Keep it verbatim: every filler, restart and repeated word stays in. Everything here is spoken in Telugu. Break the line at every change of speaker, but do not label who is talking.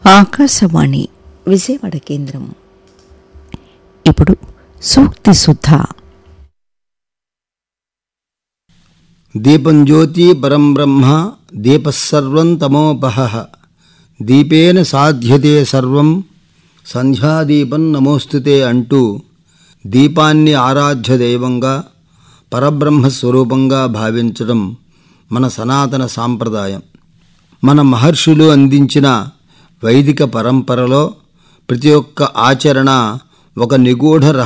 ఆకాశవాణి విజయవాడ కేంద్రం. ఇప్పుడు సూక్తి సుధ.
దీపం జ్యోతి పరం బ్రహ్మ దీపస్సర్వం తమోపహః దీపేన సాధ్యతే సర్వం సంధ్యాదీపం నమోస్తుతే అంటూ దీపాన్ని ఆరాధ్య దైవంగా పరబ్రహ్మ స్వరూపంగా భావించడం మన సనాతన సాంప్రదాయం. మన మహర్షులు అందించిన వైదిక పరంపరలో ప్రతి ఒక్క ఆచరణ ఒక నిగూఢ